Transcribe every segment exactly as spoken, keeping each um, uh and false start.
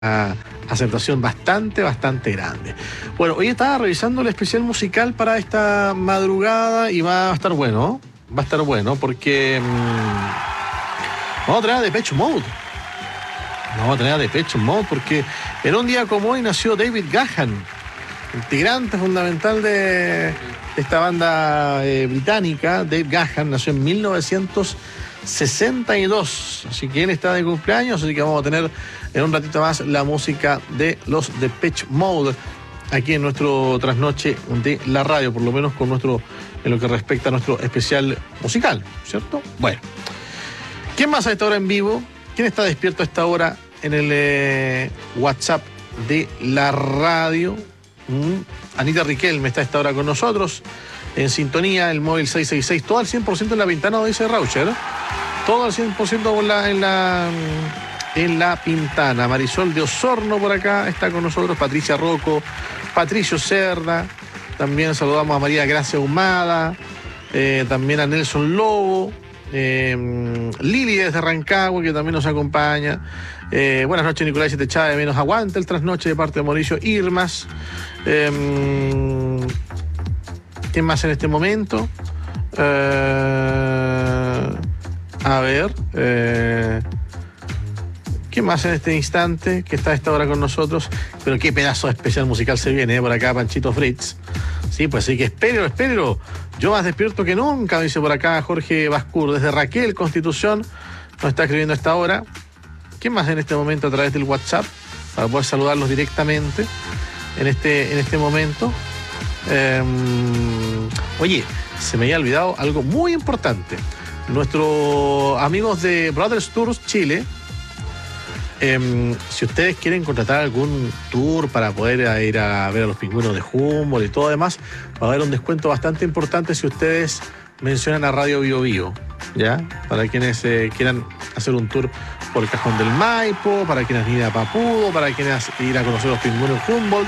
una aceptación bastante, bastante grande. Bueno, hoy estaba revisando el especial musical para esta madrugada y va a estar bueno, va a estar bueno porque mmm, vamos a traer a Depeche Mode. Vamos a traer a Depeche Mode porque en un día como hoy nació David Gahan, integrante fundamental de esta banda eh, británica. Dave Gahan nació en mil novecientos sesenta y dos, así que él está de cumpleaños, así que vamos a tener en un ratito más la música de los Depeche Mode aquí en nuestro trasnoche de la radio, por lo menos con nuestro, en lo que respecta a nuestro especial musical, ¿cierto? Bueno, ¿quién más a esta hora en vivo? ¿Quién está despierto a esta hora en el eh, WhatsApp de la radio? Mm. Anita Riquelme está a esta hora con nosotros en sintonía, el móvil seis seis seis, todo al cien por ciento en la Pintana, dice Raucher, todo al cien por ciento en la, en la en la Pintana. Marisol de Osorno por acá está con nosotros, Patricia Rocco, Patricio Cerda, también saludamos a María Gracia Humada, eh, también a Nelson Lobo, eh, Lili desde Rancagua, que también nos acompaña. Eh, buenas noches, Nicolás, te echaba de menos. Aguanta el trasnoche de parte de Mauricio Irmas. Eh, ¿Quién más en este momento? Eh, a ver. Eh, ¿Quién más en este instante que está a esta hora con nosotros? Pero qué pedazo de especial musical se viene, ¿eh? Por acá, Panchito Fritz. Sí, pues sí que espero, espero. Yo más despierto que nunca, dice por acá Jorge Bascur. Desde Raquel, Constitución, nos está escribiendo a esta hora. ¿Quién más en este momento a través del WhatsApp? Para poder saludarlos directamente en este, en este momento. Eh, oye, se me había olvidado algo muy importante. Nuestros amigos de Brothers Tours Chile, eh, si ustedes quieren contratar algún tour para poder ir a ver a los pingüinos de Humboldt y todo demás, va a haber un descuento bastante importante si ustedes mencionan a Radio Bio Bio, ¿ya? Para quienes eh, quieran hacer un tour por el Cajón del Maipo, para quienes ir a Papudo, para quienes ir a conocer los pingüinos de Humboldt.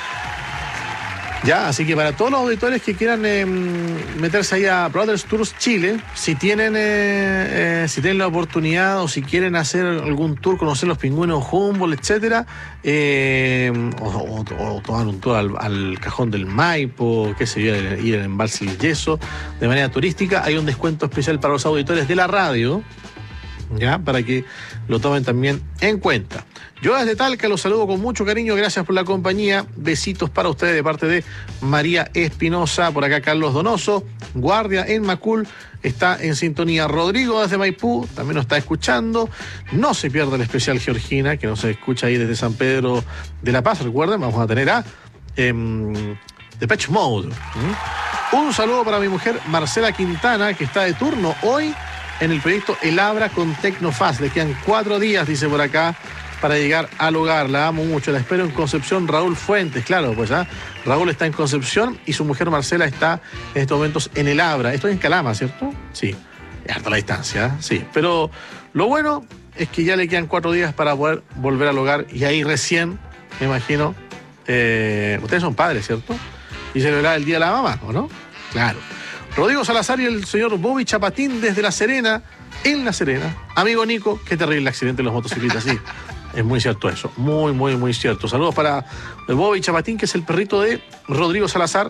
Ya, así que para todos los auditores que quieran eh, meterse ahí a Brothers Tours Chile, si tienen eh, eh, si tienen la oportunidad o si quieren hacer algún tour, conocer los pingüinos Humboldt, etcétera, eh, o, o, o tomar un tour al, al Cajón del Maipo, qué sé yo, ir en Embalse del Yeso, de manera turística, hay un descuento especial para los auditores de la radio, ya, para que lo tomen también en cuenta. Yo desde Talca los saludo con mucho cariño, gracias por la compañía, besitos para ustedes de parte de María Espinosa, por acá Carlos Donoso, Guardia en Macul, está en sintonía. Rodrigo desde Maipú, también nos está escuchando. No se pierda el especial Georgina, que nos escucha ahí desde San Pedro de la Paz, recuerden, vamos a tener a eh, Depeche Mode. ¿Mm? Un saludo para mi mujer Marcela Quintana, que está de turno hoy en el proyecto El Abra con Tecnofast. Le quedan cuatro días, dice por acá, para llegar al hogar. La amo mucho, la espero en Concepción. Raúl Fuentes, claro, pues ya. ¿eh? Raúl está en Concepción y su mujer Marcela está en estos momentos en El Abra. Esto es en Calama, ¿cierto? Sí, es harta la distancia, ¿eh? Sí. Pero lo bueno es que ya le quedan cuatro días para poder volver al hogar y ahí recién, me imagino, eh, ustedes son padres, ¿cierto? Y celebrar el Día de la Mamá, ¿o no? Claro. Rodrigo Salazar y el señor Bobby Chapatín desde La Serena, en La Serena. Amigo Nico, qué terrible accidente de los motociclistas, sí. Es muy cierto eso, muy, muy, muy cierto. Saludos para el Bobby Chapatín, que es el perrito de Rodrigo Salazar.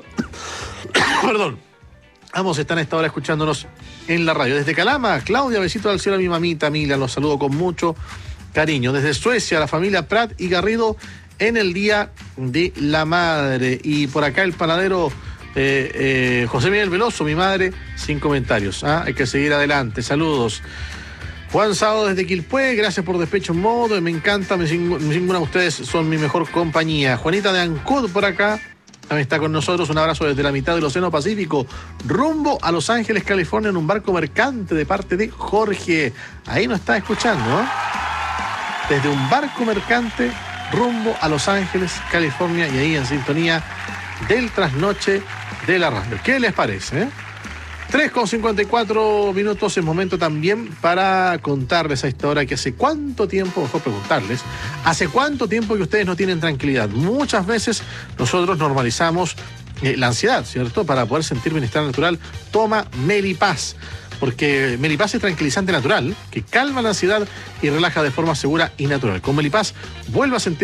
Perdón. Ambos están a esta hora escuchándonos en la radio. Desde Calama, Claudia, besito al cielo a mi mamita Mila, los saludo con mucho cariño. Desde Suecia, la familia Prat y Garrido en el Día de la Madre. Y por acá el panadero eh, eh, José Miguel Veloso, mi madre, sin comentarios. ¿Ah? Hay que seguir adelante. Saludos. Juan Sado desde Quilpué, gracias por Depeche Mode, me encanta, me ninguna de ustedes son mi mejor compañía. Juanita de Ancud por acá, también está con nosotros, un abrazo desde la mitad del Océano Pacífico, rumbo a Los Ángeles, California, en un barco mercante de parte de Jorge. Ahí nos está escuchando, ¿eh? Desde un barco mercante, rumbo a Los Ángeles, California, y ahí en sintonía del trasnoche de la radio. ¿Qué les parece, eh? tres con cincuenta y cuatro minutos, es momento también para contarles a esta hora que hace cuánto tiempo, mejor preguntarles, hace cuánto tiempo que ustedes no tienen tranquilidad. Muchas veces nosotros normalizamos eh, la ansiedad, ¿cierto? Para poder sentir bienestar natural, toma Melipaz. porque Melipaz es tranquilizante natural que calma la ansiedad y relaja de forma segura y natural. Con Melipaz vuelva a sentir